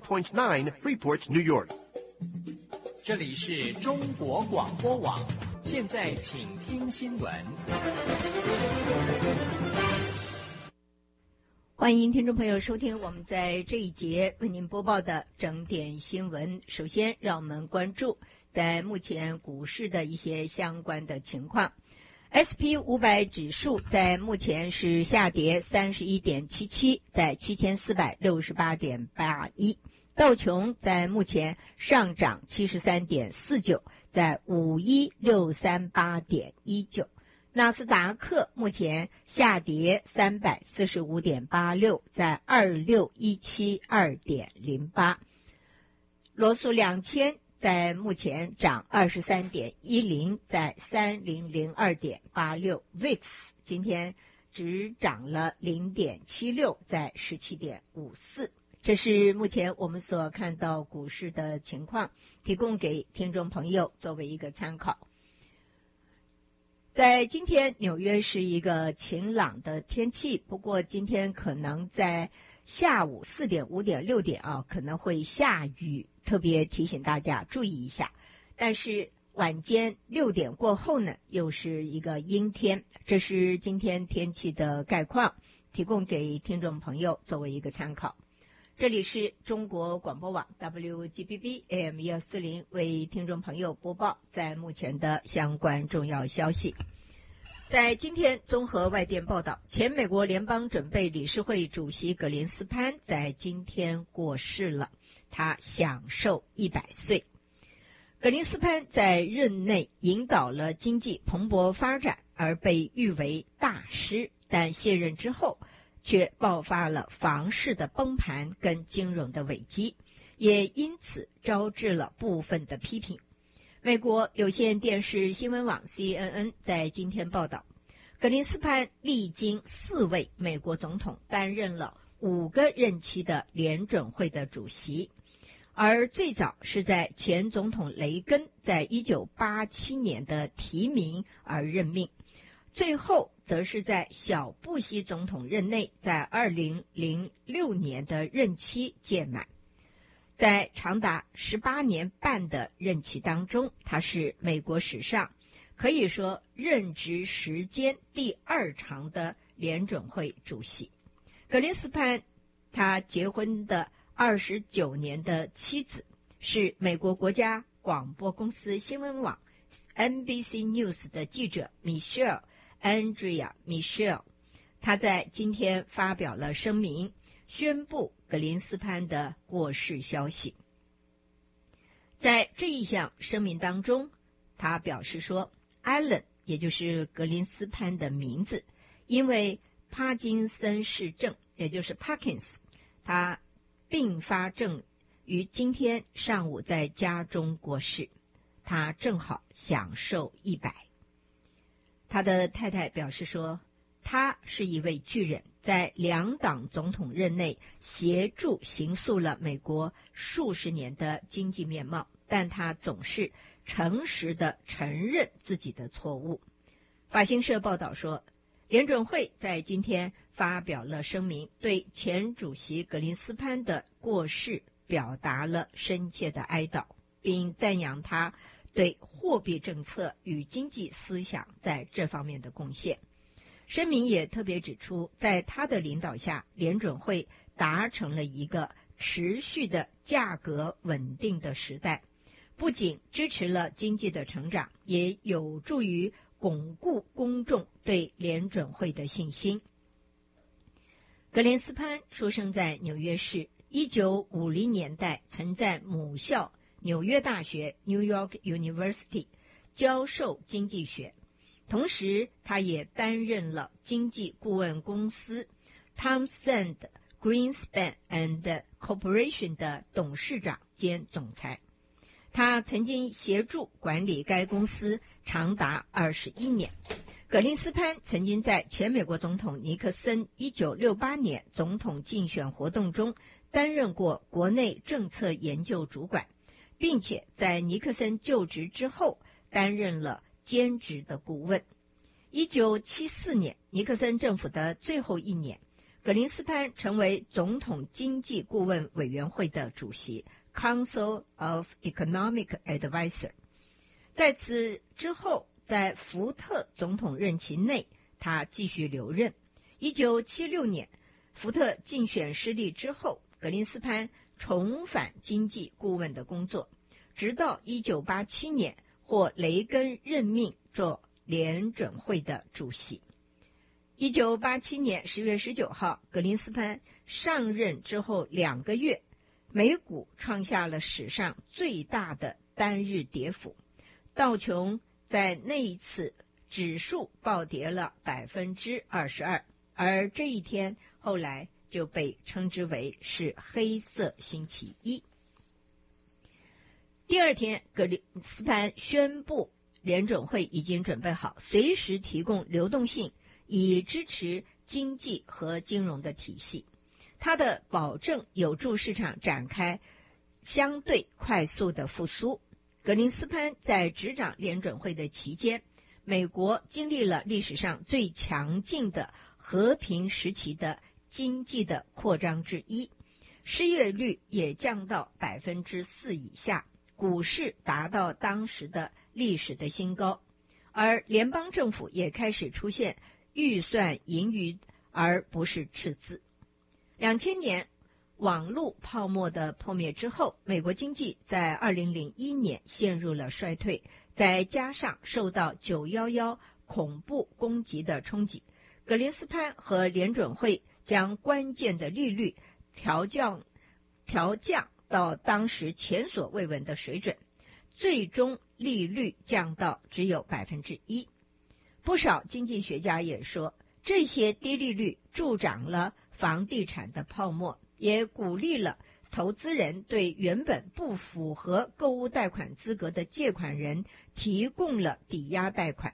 Freeport, New York. 这里是中国广播网，现在请听新闻。 欢迎听众朋友收听我们在这一节为您播报的整点新闻。首先，让我们关注在目前股市的一些相关的情况。SP500 指数在目前是下跌 31.77， 在 7468.81。道琼在目前上涨 73.49， 在 51638.19。纳斯达克目前下跌 345.86， 在 26172.08。罗素2000在目前涨 23.10， 在 3002.86。 VIX 今天只涨了 0.76， 在 17.54。这是目前我们所看到股市的情况，提供给听众朋友作为一个参考。在今天纽约是一个晴朗的天气，不过今天可能在下午4点、5点、6点可能会下雨，特别提醒大家注意一下。但是晚间6点过后呢，又是一个阴天。这是今天天气的概况，提供给听众朋友作为一个参考。这里是中国广播网 WGBB AM 140为听众朋友播报在目前的相关重要消息。在今天综合外电报道，前美国联邦准备理事会主席格林斯潘在今天过世了，他享寿100岁。格林斯潘在任内引导了经济蓬勃发展，而被誉为大师，但卸任之后却爆发了房市的崩盘跟金融的危机，也因此招致了部分的批评。美国有线电视新闻网 CNN 在今天报道，格林斯潘历经4位美国总统，担任了5个任期的联准会的主席，而最早是在前总统雷根在1987年的提名而任命，最后则是在小布希总统任内，在2006年的任期届满。在长达18年半的任期当中，他是美国史上可以说任职时间第2长的联准会主席。格林斯潘他结婚的29年的妻子是美国国家广播公司新闻网 NBC News 的记者 Andrea Michelle， 他在今天发表了声明，宣布格林斯潘的过世消息。在这一项声明当中，他表示说 Allen 也就是格林斯潘的名字，因为帕金森氏症也就是 Parkins， 他并发症于今天上午在家中过世，他正好享寿100。他的太太表示说，他是一位巨人，在2党总统任内协助形塑了美国数十年的经济面貌，但他总是诚实地承认自己的错误。法新社报道说，联准会在今天发表了声明，对前主席格林斯潘的过世表达了深切的哀悼，并赞扬他对货币政策与经济思想在这方面的贡献。声明也特别指出，在他的领导下，联准会达成了一个持续的价格稳定的时代，不仅支持了经济的成长，也有助于巩固公众对联准会的信心。格林斯潘出生在纽约市，1950年代曾在母校纽约大学 New York University 教授经济学，同时他也担任了经济顾问公司 Townsend Greenspan and Corporation 的董事长兼总裁。他曾经协助管理该公司长达21年。格林斯潘曾经在前美国总统尼克森1968年总统竞选活动中担任过国内政策研究主管，并且在尼克森就职之后担任了兼职的顾问。1974年尼克森政府的最后一年， 格林斯潘成为总统经济顾问委员会的主席 （Council of Economic Advisor）。在此之后，在福特总统任期内，他继续留任。1976年，福特竞选失利之后，格林斯潘重返经济顾问的工作，直到1987年获雷根任命做联准会的主席。1987年10月19号，格林斯潘上任之后2个月，美股创下了史上最大的单日跌幅，道琼在那一次指数暴跌了22%，而这一天后来就被称之为是黑色星期一。第二天，格林斯潘宣布联准会已经准备好随时提供流动性，以支持经济和金融的体系。他的保证有助市场展开相对快速的复苏。格林斯潘在执掌联准会的期间，美国经历了历史上最强劲的和平时期的经济的扩张之一，失业率也降到4%以下，股市达到当时的历史的新高，而联邦政府也开始出现预算盈余而不是赤字。2000年网络泡沫的破灭之后，美国经济在2001年陷入了衰退，再加上受到911恐怖攻击的冲击，格林斯潘和联准会将关键的利率调降到当时前所未闻的水准，最终利率降到只有1%。不少经济学家也说，这些低利率助长了房地产的泡沫，也鼓励了投资人对原本不符合购物贷款资格的借款人提供了抵押贷款。